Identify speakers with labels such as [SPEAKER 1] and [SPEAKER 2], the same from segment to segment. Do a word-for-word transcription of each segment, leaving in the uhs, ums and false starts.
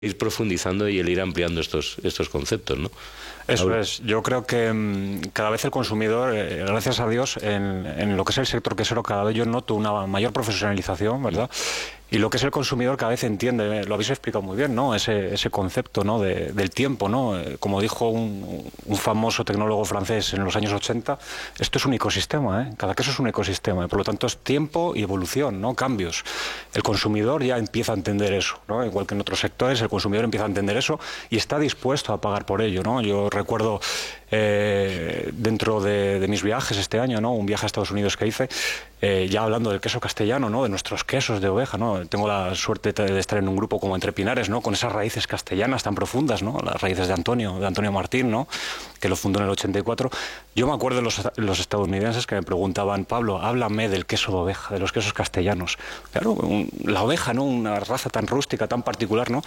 [SPEAKER 1] ir profundizando y el ir ampliando estos, estos conceptos, ¿no?
[SPEAKER 2] Eso Ahora. es. Yo creo que mmm, cada vez el consumidor, eh, gracias a Dios, en, en lo que es el sector quesero, cada vez yo noto una mayor profesionalización, ¿verdad? Y lo que es el consumidor cada vez entiende, lo habéis explicado muy bien, ¿no? Ese, ese concepto, ¿no? De, del tiempo, ¿no? Como dijo un, un famoso tecnólogo francés en los años ochenta, esto es un ecosistema, ¿eh? Cada queso es un ecosistema, por lo tanto es tiempo y evolución, ¿no? Cambios. El consumidor ya empieza a entender eso, ¿no? Igual que en otros sectores, el consumidor empieza a entender eso y está dispuesto a pagar por ello, ¿no? Yo recuerdo eh, dentro de, de mis viajes este año, ¿no? Un viaje a Estados Unidos que hice, eh, ya hablando del queso castellano, ¿no? De nuestros quesos de oveja, ¿no? Tengo la suerte de estar en un grupo como Entre Pinares, ¿no? Con esas raíces castellanas tan profundas, ¿no? Las raíces de Antonio, de Antonio Martín, ¿no? Que lo fundó en el ochenta y cuatro. Yo me acuerdo de los, los estadounidenses que me preguntaban, Pablo, háblame del queso de oveja, de los quesos castellanos. Claro, un, la oveja, ¿no? Una raza tan rústica, tan particular, ¿no?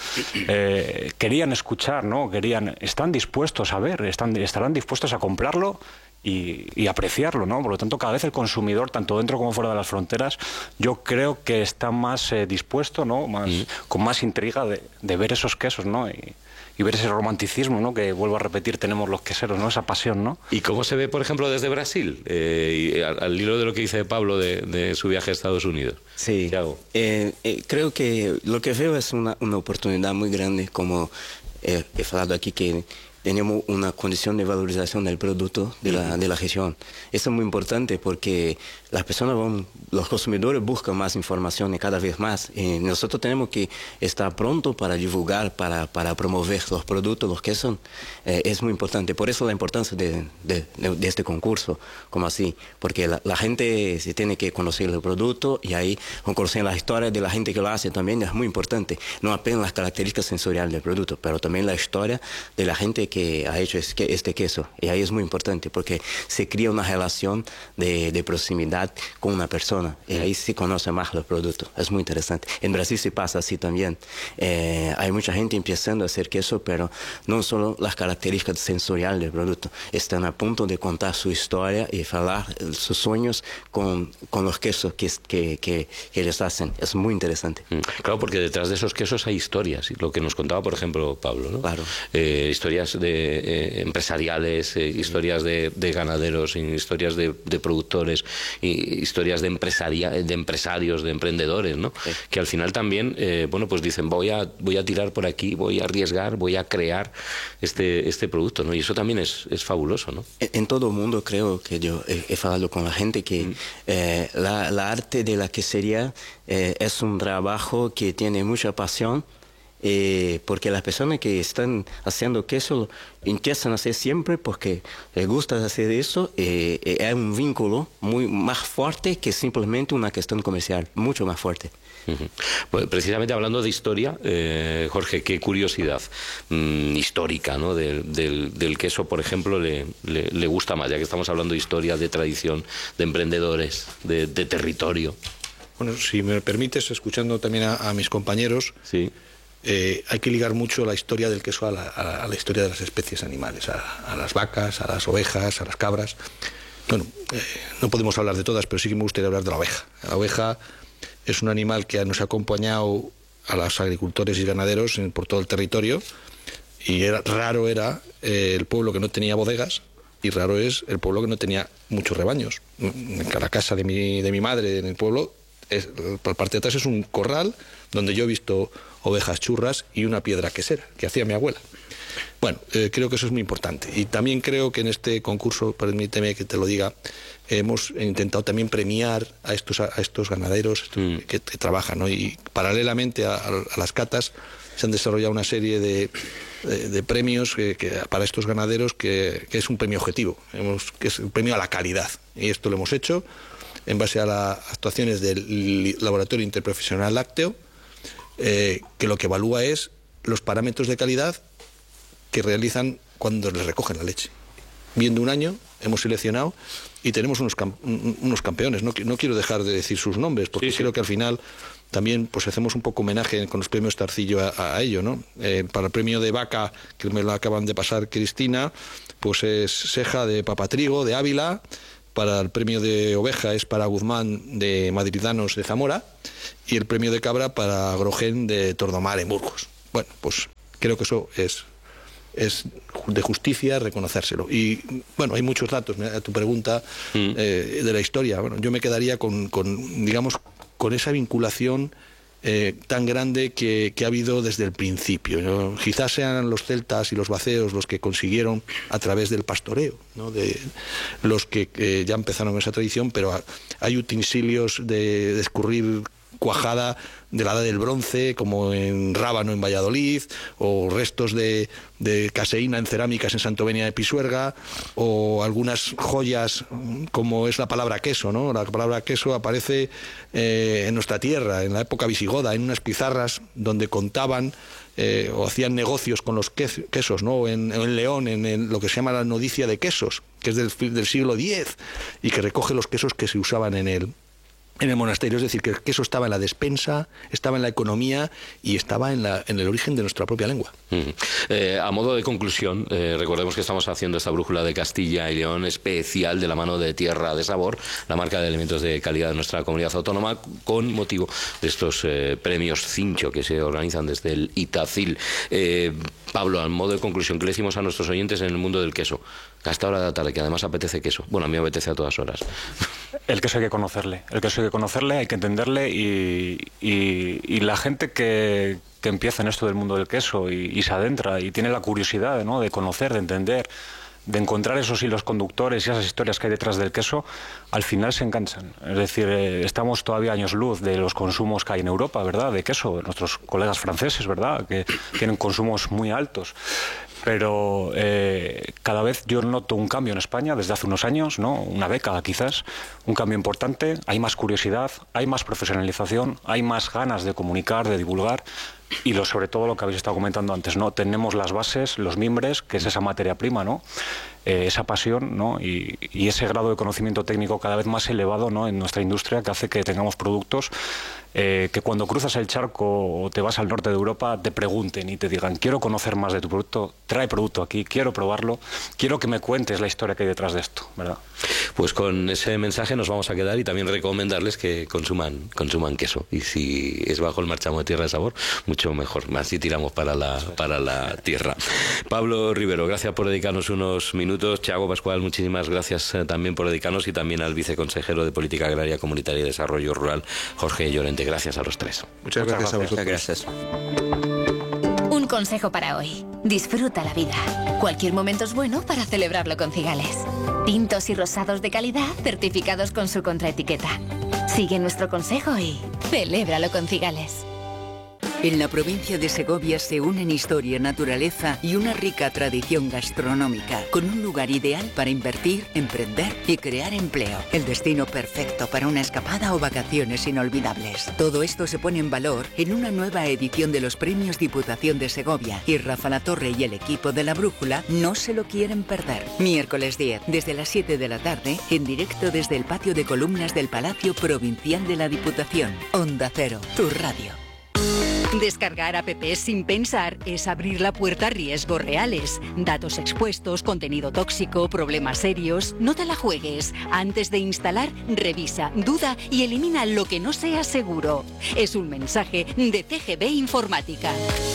[SPEAKER 2] Eh, querían escuchar, ¿no? Querían, están dispuestos a ver, están, estarán dispuestos a comprarlo y, y apreciarlo, ¿no? Por lo tanto, cada vez el consumidor, tanto dentro como fuera de las fronteras, yo creo que está más eh, dispuesto, ¿no? Más, mm. con más intriga de, de ver esos quesos, ¿no? Y, y ver ese romanticismo, ¿no? Que, vuelvo a repetir, tenemos los queseros, ¿no? Esa pasión, ¿no?
[SPEAKER 1] ¿Y cómo se ve, por ejemplo, desde Brasil? Eh, y al, al hilo de lo que dice Pablo de, de su viaje a Estados Unidos.
[SPEAKER 3] Sí, eh, eh, creo que lo que veo es una, una oportunidad muy grande, como eh, he hablado aquí, que tenemos una condición de valorización del producto de la, de la región. Eso es muy importante porque las personas van, los consumidores buscan más información y cada vez más. Y nosotros tenemos que estar pronto para divulgar, para, para promover los productos, los que son. Eh, es muy importante. Por eso la importancia de, de, de este concurso, como así. Porque la, la gente se tiene que conocer el producto y ahí conocer la historia de la gente que lo hace también es muy importante. No apenas las características sensoriales del producto, pero también la historia de la gente que ha hecho este queso. Y ahí es muy importante porque se crea una relación de, de proximidad con una persona y ahí se conoce más los productos. Es muy interesante. En Brasil se pasa así también. Eh, hay mucha gente empezando a hacer queso, pero no solo las características sensoriales del producto. Están a punto de contar su historia y hablar sus sueños con, con los quesos que, que, que, que ellos hacen. Es muy interesante.
[SPEAKER 1] Claro, porque detrás de esos quesos hay historias. Lo que nos contaba, por ejemplo, Pablo, ¿no? Claro. Eh, historias de eh, empresariales, eh, historias de, de ganaderos, historias de, de productores, y historias de, empresaria, de empresarios, de emprendedores, ¿no? Sí. Que al final también, eh, bueno, pues dicen, voy a, voy a tirar por aquí, voy a arriesgar, voy a crear este, este producto, ¿no? Y eso también es, es fabuloso, ¿no?
[SPEAKER 3] En, en todo el mundo creo que yo he, he hablado con la gente que mm. eh, la, la arte de la quesería eh, es un trabajo que tiene mucha pasión. Eh, porque las personas que están haciendo queso empiezan a hacer siempre porque les gusta hacer eso. Eh, eh, hay un vínculo muy más fuerte que simplemente una cuestión comercial, mucho más fuerte.
[SPEAKER 1] Uh-huh. Pues precisamente hablando de historia, eh, Jorge, qué curiosidad mmm, histórica, ¿no? del, del, del queso, por ejemplo, le, le, le gusta más, ya que estamos hablando de historia, de tradición, de emprendedores, de, de territorio.
[SPEAKER 4] Bueno, si me permites, escuchando también a, a mis compañeros,
[SPEAKER 1] sí.
[SPEAKER 4] Eh, hay que ligar mucho la historia del queso a la, a la historia de las especies animales, a, a las vacas, a las ovejas, a las cabras. Bueno, eh, no podemos hablar de todas, pero sí que me gustaría hablar de la oveja. La oveja es un animal que nos ha acompañado a los agricultores y ganaderos en, por todo el territorio, y era, raro era eh, el pueblo que no tenía bodegas, y raro es el pueblo que no tenía muchos rebaños. En cada casa de mi, de mi madre en el pueblo, es, por parte de atrás es un corral donde yo he visto ovejas churras y una piedra quesera que hacía mi abuela. Bueno, eh, creo que eso es muy importante. Y también creo que en este concurso, permíteme que te lo diga, hemos intentado también premiar a estos, a estos ganaderos mm. que, que trabajan, ¿no? Y paralelamente a, a las catas se han desarrollado una serie de, de, de premios que, que, para estos ganaderos que, que es un premio objetivo, hemos, que es un premio a la calidad. Y esto lo hemos hecho en base a las actuaciones del Laboratorio Interprofesional Lácteo, Eh, que lo que evalúa es los parámetros de calidad que realizan cuando les recogen la leche. Viendo un año, hemos seleccionado y tenemos unos, cam unos campeones. No, no quiero dejar de decir sus nombres, porque sí, sí. creo que al final también pues hacemos un poco homenaje con los premios Tarcillo a, a ello, ¿no? Eh, para el premio de vaca, que me lo acaban de pasar Cristina, pues es Seja de Papatrigo, de Ávila. Para el premio de oveja es para Guzmán de Madridanos de Zamora, y el premio de cabra para Grogén de Tordomar en Burgos. bueno, pues creo que eso es, es de justicia reconocérselo. Y bueno, hay muchos datos, a tu pregunta mm. eh, de la historia. Bueno, yo me quedaría con, con digamos, con esa vinculación Eh, tan grande que, que ha habido desde el principio, ¿no? Quizás sean los celtas y los vaceos los que consiguieron a través del pastoreo, ¿no? De los que eh, ya empezaron con esa tradición, pero hay utensilios de, de escurrir cuajada de la edad del bronce, como en Rábano en Valladolid, o restos de, de caseína en cerámicas en Santovenia de Pisuerga, o algunas joyas como es la palabra queso, ¿no? La palabra queso aparece eh, en nuestra tierra, en la época visigoda, en unas pizarras donde contaban eh, o hacían negocios con los quesos, ¿no? En, en León, en, en lo que se llama la Nodicia de Quesos, que es del, del siglo diez, y que recoge los quesos que se usaban en el en el monasterio, es decir, que el queso estaba en la despensa, estaba en la economía y estaba en, la, en el origen de nuestra propia lengua.
[SPEAKER 1] Mm. Eh, a modo de conclusión, eh, recordemos que estamos haciendo esta brújula de Castilla y León especial de la mano de Tierra de Sabor, la marca de alimentos de calidad de nuestra comunidad autónoma, con motivo de estos eh, premios Cincho que se organizan desde el Itacil. Eh, Pablo, a modo de conclusión, ¿qué le decimos a nuestros oyentes en el mundo del queso? A esta hora de la tarde, que además apetece queso. Bueno, a mí me apetece a todas horas.
[SPEAKER 2] El queso hay que conocerle, el queso hay que conocerle, hay que entenderle, y, y, y la gente que, que empieza en esto del mundo del queso y, y se adentra y tiene la curiosidad, ¿no?, de conocer, de entender, de encontrar esos hilos conductores y esas historias que hay detrás del queso, al final se enganchan. Es decir, eh, estamos todavía años luz de los consumos que hay en Europa, ¿verdad?, de queso, nuestros colegas franceses, ¿verdad?, que tienen consumos muy altos. Pero eh, cada vez yo noto un cambio en España desde hace unos años, ¿no?, una década quizás, un cambio importante, hay más curiosidad, hay más profesionalización, hay más ganas de comunicar, de divulgar, y lo, sobre todo lo que habéis estado comentando antes, ¿no?, tenemos las bases, los mimbres, que es esa materia prima, ¿no?, eh, esa pasión, ¿no?, y, y ese grado de conocimiento técnico cada vez más elevado, ¿no?, en nuestra industria, que hace que tengamos productos eh, que cuando cruzas el charco o te vas al norte de Europa te pregunten y te digan: quiero conocer más de tu producto, trae producto aquí, quiero probarlo, quiero que me cuentes la historia que hay detrás de esto, ¿verdad?
[SPEAKER 1] Pues con ese mensaje nos vamos a quedar, y también recomendarles que consuman consuman queso, y si es bajo el marchamo de Tierra de Sabor, mucho mejor, así tiramos para la, para la tierra. Pablo Rivero, gracias por dedicarnos unos minutos. Thiago Pascual, muchísimas gracias eh, también por dedicarnos, y también al viceconsejero de Política Agraria, Comunitaria y Desarrollo Rural, Jorge Llorente. Gracias a los tres.
[SPEAKER 4] Muchas, Muchas gracias, gracias a vosotros.
[SPEAKER 3] Gracias.
[SPEAKER 5] Un consejo para hoy: disfruta la vida. Cualquier momento es bueno para celebrarlo con Cigales. Tintos y rosados de calidad, certificados con su contraetiqueta. Sigue nuestro consejo y celébralo con Cigales.
[SPEAKER 6] En la provincia de Segovia se unen historia, naturaleza y una rica tradición gastronómica, con un lugar ideal para invertir, emprender y crear empleo. El destino perfecto para una escapada o vacaciones inolvidables. Todo esto se pone en valor en una nueva edición de los Premios Diputación de Segovia, y Rafa Latorre y el equipo de La Brújula no se lo quieren perder. Miércoles diez, desde las siete de la tarde, en directo desde el patio de columnas del Palacio Provincial de la Diputación. Onda Cero, tu radio.
[SPEAKER 7] Descargar apps sin pensar es abrir la puerta a riesgos reales. Datos expuestos, contenido tóxico, problemas serios. No te la juegues. Antes de instalar, revisa, duda y elimina lo que no sea seguro. Es un mensaje de C G B Informática.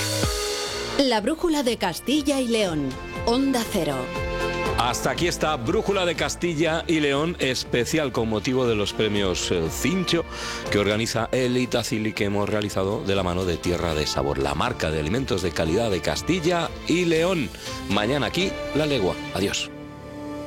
[SPEAKER 8] La Brújula de Castilla y León. Onda Cero.
[SPEAKER 1] Hasta aquí esta Brújula de Castilla y León especial con motivo de los premios Cincho que organiza el Itacil y que hemos realizado de la mano de Tierra de Sabor, la marca de alimentos de calidad de Castilla y León. Mañana aquí La Legua. Adiós.